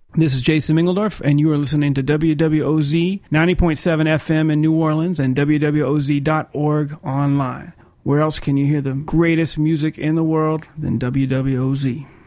This is Jason Mingledorf, and you are listening to WWOZ 90.7 FM in New Orleans and WWOZ.org online. Where else can you hear the greatest music in the world than WWOZ?